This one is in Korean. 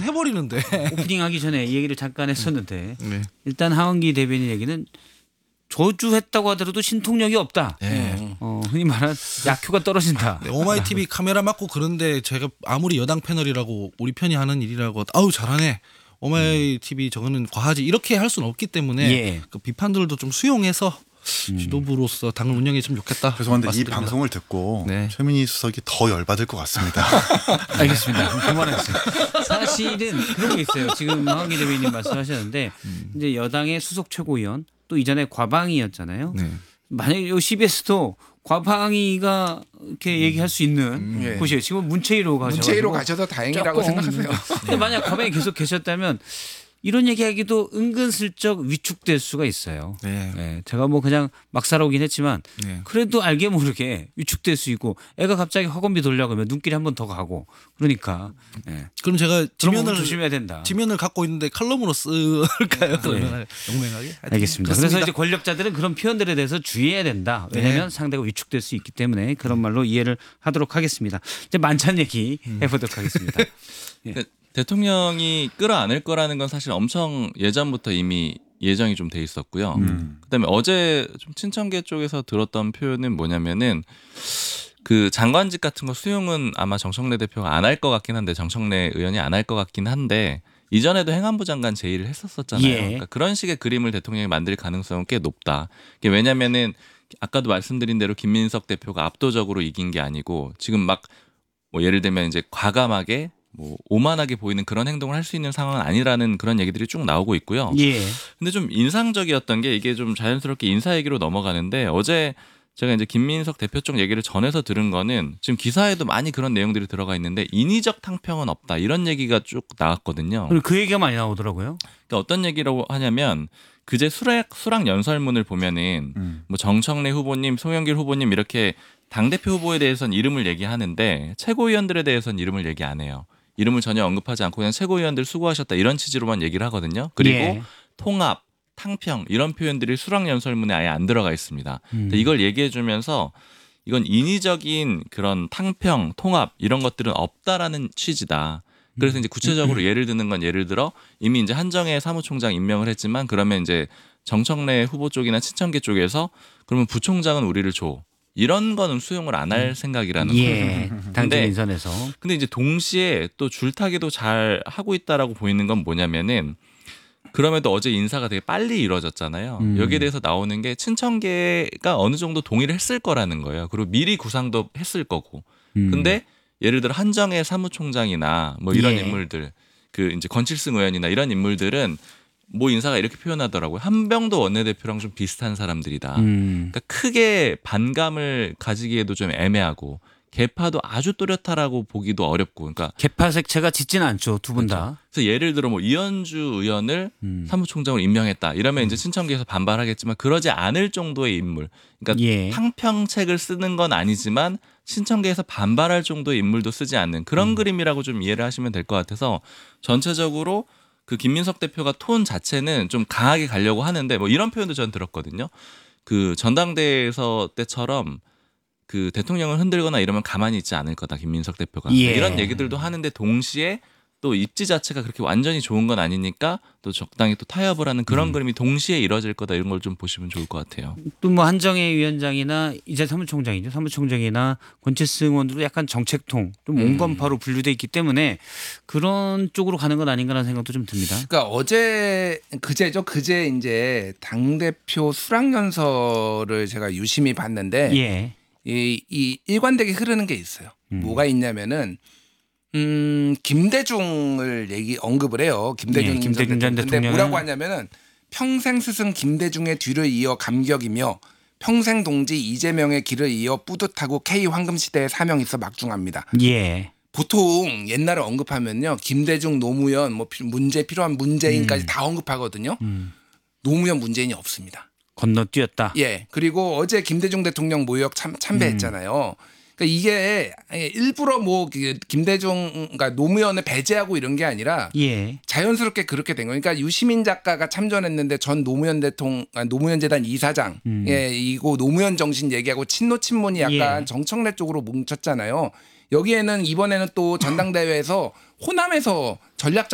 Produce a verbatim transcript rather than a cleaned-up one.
해버리는데. 오프닝하기 전에 이 얘기를 잠깐 했었는데 네. 일단 하원기 대변인 얘기는 저주했다고 하더라도 신통력이 없다. 네. 어, 흔히 말하는 약효가 떨어진다. 네, 오마이티비 카메라 맡고 그런데 제가 아무리 여당 패널이라고 우리 편이 하는 일이라고 아우 잘하네. 오마이티비 저거는 과하지 이렇게 할 수는 없기 때문에 예. 그 비판들도 좀 수용해서 음. 지도부로서 당을 운영했으면 좋겠다. 죄송한데 이 방송을 듣고 네. 최민희 수석이 더 열받을 것 같습니다. 알겠습니다. 그만하세요. 사실은 그런 게 있어요. 지금 하원기 대변인 말씀하셨는데 음. 이제 여당의 수석 최고위원 또 이전에 과방위였잖아요. 네. 만약에 씨비에스도 과방위가 이렇게 얘기할 수 있는 음, 예. 곳이에요. 지금 문체위로 가셔서 문체위로 가셔도 다행이라고 생각하세요. 근데 만약 과방위 계속 계셨다면 이런 얘기하기도 은근슬쩍 위축될 수가 있어요. 네. 네. 제가 뭐 그냥 막 살아오긴 했지만 네. 그래도 알게 모르게 위축될 수 있고 애가 갑자기 학원비 돌려고 하면 눈길이 한 번 더 가고 그러니까. 네. 그럼 제가 지면을 조심해야 된다. 지면을 갖고 있는데 칼럼으로 쓸까요? 그러면 네. 용맹하게. 알겠습니다. 그렇습니다. 그래서 이제 권력자들은 그런 표현들에 대해서 주의해야 된다. 왜냐하면 네. 상대가 위축될 수 있기 때문에 그런 말로 이해를 하도록 하겠습니다. 이제 만찬 얘기 음. 해보도록 하겠습니다. 네. 대통령이 끌어안을 거라는 건 사실 엄청 예전부터 이미 예정이 좀 돼 있었고요. 음. 그다음에 어제 좀 친정계 쪽에서 들었던 표현은 뭐냐면은 그 장관직 같은 거 수용은 아마 정청래 대표가 안 할 것 같긴 한데 정청래 의원이 안 할 것 같긴 한데 이전에도 행안부 장관 제의를 했었었잖아요. 예. 그러니까 그런 식의 그림을 대통령이 만들 가능성은 꽤 높다. 왜냐면은 아까도 말씀드린 대로 김민석 대표가 압도적으로 이긴 게 아니고 지금 막 뭐 예를 들면 이제 과감하게 뭐 오만하게 보이는 그런 행동을 할 수 있는 상황은 아니라는 그런 얘기들이 쭉 나오고 있고요. 예. 근데 좀 인상적이었던 게 이게 좀 자연스럽게 인사 얘기로 넘어가는데 어제 제가 이제 김민석 대표 쪽 얘기를 전해서 들은 거는 지금 기사에도 많이 그런 내용들이 들어가 있는데 인위적 탕평은 없다 이런 얘기가 쭉 나왔거든요. 그 얘기가 많이 나오더라고요. 그러니까 어떤 얘기라고 하냐면 그제 수락 수락 연설문을 보면은 음. 뭐 정청래 후보님, 송영길 후보님 이렇게 당대표 후보에 대해서는 이름을 얘기하는데 최고위원들에 대해서는 이름을 얘기 안 해요. 이름을 전혀 언급하지 않고 그냥 최고위원들 수고하셨다 이런 취지로만 얘기를 하거든요. 그리고 예. 통합, 탕평 이런 표현들이 수락연설문에 아예 안 들어가 있습니다. 음. 이걸 얘기해 주면서 이건 인위적인 그런 탕평, 통합 이런 것들은 없다라는 취지다. 그래서 이제 구체적으로 예를 드는 건 예를 들어 이미 이제 한정혜 사무총장 임명을 했지만 그러면 이제 정청래 후보 쪽이나 친정계 쪽에서 그러면 부총장은 우리를 줘. 이런 거는 수용을 안 할 생각이라는 예, 거죠. 당정 인선에서. 근데 이제 동시에 또 줄타기도 잘 하고 있다라고 보이는 건 뭐냐면은 그럼에도 어제 인사가 되게 빨리 이루어졌잖아요. 음. 여기에 대해서 나오는 게 친청계가 어느 정도 동의를 했을 거라는 거예요. 그리고 미리 구상도 했을 거고. 음. 근데 예를 들어 한정혜 사무총장이나 뭐 이런 예. 인물들, 그 이제 권칠승 의원이나 이런 인물들은 모 인사가 이렇게 표현하더라고요. 한병도 원내대표랑 좀 비슷한 사람들이다. 음. 그러니까 크게 반감을 가지기에도 좀 애매하고 개파도 아주 또렷하라고 보기도 어렵고. 그러니까 개파 색채가 짙진 않죠. 두 분 다. 그래서 예를 들어 뭐 이현주 의원을 음. 사무총장으로 임명했다. 이러면 음. 이제 친청계에서 반발하겠지만 그러지 않을 정도의 인물. 그러니까 예. 탕평책을 쓰는 건 아니지만 친청계에서 반발할 정도의 인물도 쓰지 않는 그런 음. 그림이라고 좀 이해를 하시면 될 것 같아서 전체적으로 그 김민석 대표가 톤 자체는 좀 강하게 가려고 하는데 뭐 이런 표현도 전 들었거든요. 그 전당대회에서 때처럼 그 대통령을 흔들거나 이러면 가만히 있지 않을 거다 김민석 대표가 예. 이런 얘기들도 하는데 동시에 또 입지 자체가 그렇게 완전히 좋은 건 아니니까 또 적당히 또 타협을 하는 그런 음. 그림이 동시에 이뤄질 거다 이런 걸 좀 보시면 좋을 것 같아요. 또 뭐 한정혜 위원장이나 이제 사무총장이죠. 사무총장이나 권칠승 의원들도 약간 정책통, 좀 온건파로 분류돼 있기 때문에 그런 쪽으로 가는 건 아닌가라는 생각도 좀 듭니다. 그러니까 어제 그제죠. 그제 이제 당 대표 수락연설을 제가 유심히 봤는데 예. 이, 이 일관되게 흐르는 게 있어요. 음. 뭐가 있냐면은. 음, 김대중을 얘기 언급을 해요. 김대중, 네, 김대중 전 대통령. 뭐라고 하냐면은 평생 스승 김대중의 뒤를 이어 감격이며 평생 동지 이재명의 길을 이어 뿌듯하고 K 황금 시대의 사명이 있어 막중합니다. 예. 보통 옛날에 언급하면요, 김대중, 노무현, 뭐 문제 필요한 문재인까지 음. 다 언급하거든요. 음. 노무현, 문재인이 없습니다. 건너뛰었다. 예. 그리고 어제 김대중 대통령 모욕 참, 참배했잖아요. 음. 그러니까 이게 일부러 뭐 김대중, 그러니까 노무현을 배제하고 이런 게 아니라 예. 자연스럽게 그렇게 된 거예요. 그러니까 유시민 작가가 참전했는데 전 노무현 대통령, 노무현 재단 이사장, 음. 예, 이고 노무현 정신 얘기하고 친노 친문이 약간 예. 정청래 쪽으로 뭉쳤잖아요. 여기에는 이번에는 또 전당대회에서 호남에서 전략적